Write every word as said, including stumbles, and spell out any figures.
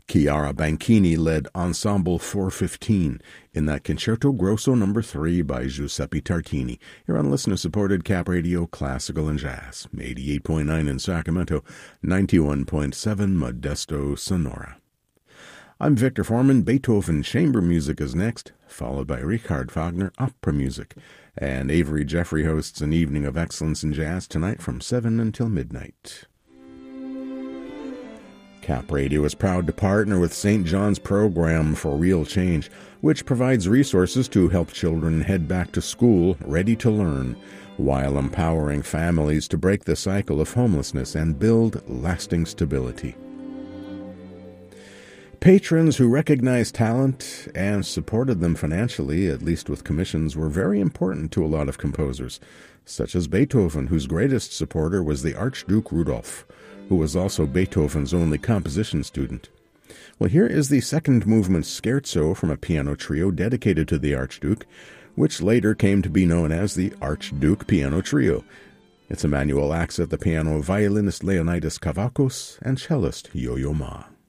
Chiara Banchini led Ensemble four fifteen in that Concerto Grosso number three by Giuseppe Tartini. You're on listener-supported Cap Radio Classical and Jazz, eighty-eight point nine in Sacramento, ninety-one point seven Modesto, Sonora. I'm Victor Foreman. Beethoven chamber music is next, followed by Richard Wagner opera music. And Avery Jeffrey hosts an evening of excellence in jazz tonight from seven until midnight. Cap Radio is proud to partner with Saint John's Program for Real Change, which provides resources to help children head back to school ready to learn, while empowering families to break the cycle of homelessness and build lasting stability. Patrons who recognized talent and supported them financially, at least with commissions, were very important to a lot of composers, such as Beethoven, whose greatest supporter was the Archduke Rudolph, who was also Beethoven's only composition student. Well, here is the second movement scherzo from a piano trio dedicated to the Archduke, which later came to be known as the Archduke Piano Trio. It's Emmanuel Ax at the piano, violinist Leonidas Kavakos, and cellist Yo-Yo Ma.